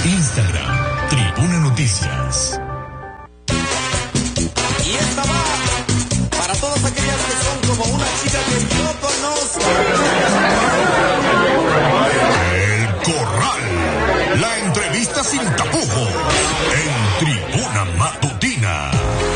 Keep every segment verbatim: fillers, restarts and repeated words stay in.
Instagram, Tribuna Noticias. Y esta va para todas aquellas que son como una chica que yo conozco. El Corral, la entrevista sin tapujos, en Tribuna Matutina.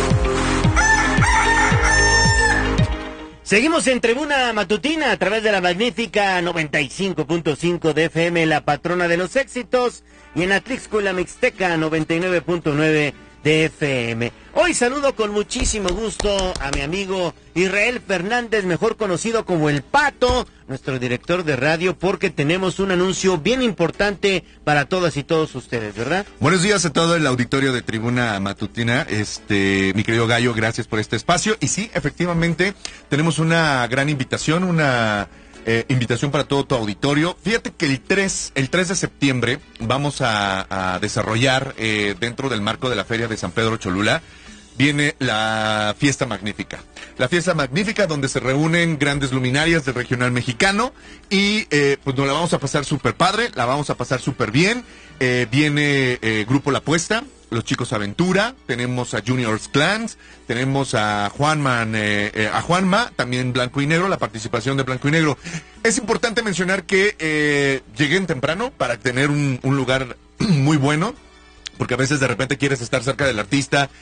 Seguimos en Tribuna Matutina a través de la magnífica noventa y cinco punto cinco de F M, la patrona de los éxitos, y en Atlixco, la Mixteca, noventa y nueve punto nueve de F M. Hoy saludo con muchísimo gusto a mi amigo Israel Fernández, mejor conocido como El Pato, nuestro director de radio, porque tenemos un anuncio bien importante para todas y todos ustedes, ¿verdad? Buenos días a todo el auditorio de Tribuna Matutina. Este, mi querido Gallo, gracias por este espacio. Y sí, efectivamente, tenemos una gran invitación, una eh, invitación para todo tu auditorio. Fíjate que el tres, el tres de septiembre vamos a, a desarrollar eh, dentro del marco de la Feria de San Pedro Cholula, viene la Fiesta Magnífica. La Fiesta Magnífica, donde se reúnen grandes luminarias del regional mexicano y eh, pues nos la vamos a pasar súper padre, la vamos a pasar súper bien. Eh, viene eh, Grupo La Apuesta, Los Chicos Aventura, tenemos a Juniors Clans, tenemos a Juanman, eh, eh, a Juanma, también Blanco y Negro, la participación de Blanco y Negro. Es importante mencionar que eh, lleguen temprano para tener un, un lugar muy bueno, porque a veces de repente quieres estar cerca del artista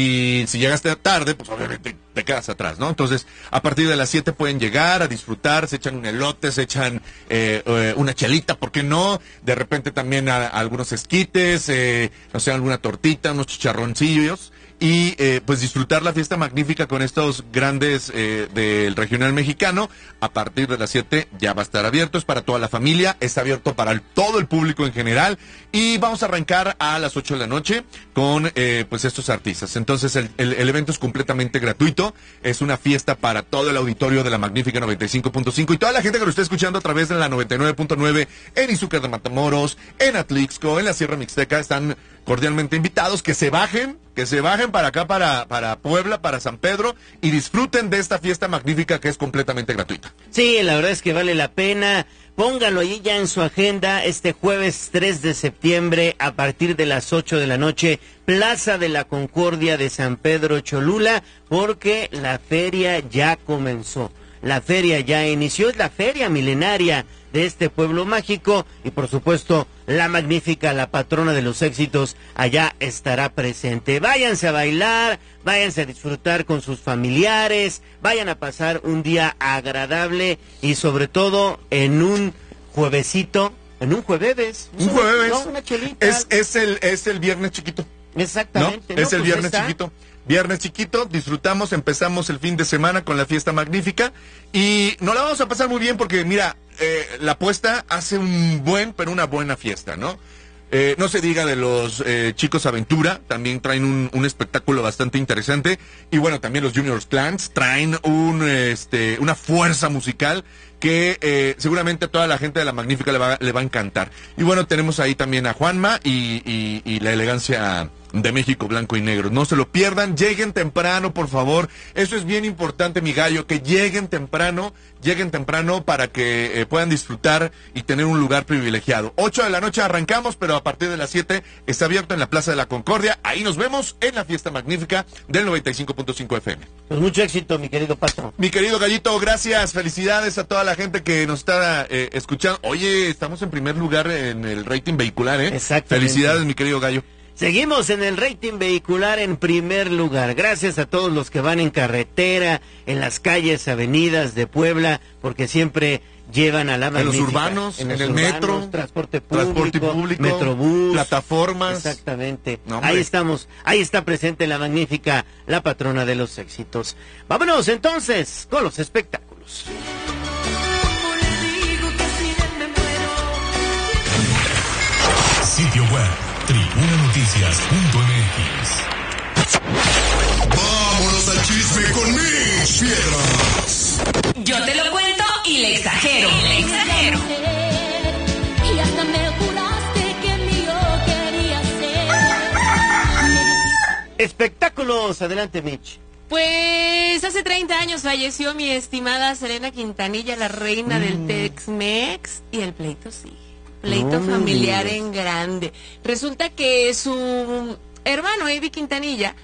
y si llegaste tarde, pues obviamente te quedas atrás, ¿no? Entonces, a partir de las siete pueden llegar a disfrutar, se echan un elote, se echan eh, eh, una chelita, ¿por qué no? De repente también a, a algunos esquites, eh, no sé, alguna tortita, unos chicharroncillos. Y eh, pues disfrutar la Fiesta Magnífica con estos grandes eh, del regional mexicano. A partir de las siete ya va a estar abierto, es para toda la familia, está abierto para el, todo el público en general. Y vamos a arrancar a las ocho de la noche con eh, pues estos artistas. Entonces el, el, el evento es completamente gratuito, es una fiesta para todo el auditorio de la magnífica noventa y cinco punto cinco y toda la gente que lo está escuchando a través de la noventa y nueve punto nueve en Izúcar de Matamoros, en Atlixco, en la Sierra Mixteca. Están cordialmente invitados, que se bajen, que se bajen para acá, para, para Puebla, para San Pedro, y disfruten de esta fiesta magnífica que es completamente gratuita. Sí, la verdad es que vale la pena. Póngalo ahí ya en su agenda, este jueves tres de septiembre a partir de las ocho de la noche, Plaza de la Concordia de San Pedro Cholula, porque la feria ya comenzó. La feria ya inició, es la feria milenaria de este pueblo mágico y por supuesto la magnífica, la patrona de los éxitos, allá estará presente. Váyanse a bailar, váyanse a disfrutar con sus familiares, vayan a pasar un día agradable y sobre todo en un juevesito, en un jueves. Un jueves. No, una chelita. Es, es, el, es el viernes chiquito. Exactamente. ¿No? Es ¿no? el Pues viernes chiquito. Viernes chiquito, disfrutamos, empezamos el fin de semana con la Fiesta Magnífica y nos la vamos a pasar muy bien porque, mira, eh, la apuesta hace un buen, pero una buena fiesta, ¿no? Eh, no se diga de los eh, Chicos Aventura, también traen un, un espectáculo bastante interesante y bueno, también los Juniors Clans traen un, este, una fuerza musical que eh, seguramente a toda la gente de la Magnífica le va, le va a encantar. Y bueno, tenemos ahí también a Juanma y, y, y la elegancia de México, Blanco y Negro. No se lo pierdan, lleguen temprano, por favor. Eso es bien importante, mi gallo, que lleguen temprano, lleguen temprano para que eh, puedan disfrutar y tener un lugar privilegiado. ocho de la noche arrancamos, pero a partir de las siete está abierto en la Plaza de la Concordia. Ahí nos vemos en la Fiesta Magnífica del noventa y cinco punto cinco F M. Pues mucho éxito, mi querido Pato. Mi querido Gallito, gracias, felicidades a toda la gente que nos está eh, escuchando. Oye, estamos en primer lugar en el rating vehicular, ¿eh? Exactamente. Felicidades, mi querido Gallo. Seguimos en el rating vehicular en primer lugar. Gracias a todos los que van en carretera, en las calles, avenidas de Puebla, porque siempre llevan a la magnífica. En los urbanos, en, en el urbanos, metro, transporte público, transporte público, metrobús, plataformas. Exactamente. No, ahí estamos, ahí está presente la magnífica, la patrona de los éxitos. Vámonos entonces con los espectáculos. Sitio web, tribuna noticias punto m x. Vámonos al chisme con mis fieras. Yo te lo cuento y le exagero. Y le exagero. Y hasta me juraste que mío quería ser. Espectáculos, adelante, Mitch. Pues hace treinta años falleció mi estimada Selena Quintanilla, la reina mm. del Tex-Mex, y el pleito sigue. pleito No me familiar digas. en grande. Resulta que su hermano, Eddie Quintanilla,